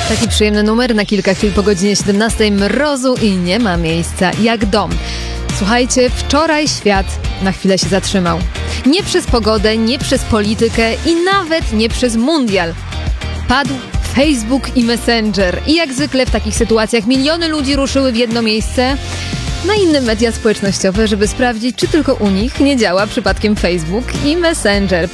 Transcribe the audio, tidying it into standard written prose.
Taki przyjemny numer na kilka chwil po godzinie 17. Mrozu i nie ma miejsca jak dom. Słuchajcie, wczoraj świat na chwilę się zatrzymał. Nie przez pogodę, nie przez politykę i nawet nie przez mundial. Padł Facebook i Messenger. I jak zwykle w takich sytuacjach miliony ludzi ruszyły w jedno miejsce na inne media społecznościowe, żeby sprawdzić, czy tylko u nich nie działa przypadkiem Facebook i Messenger.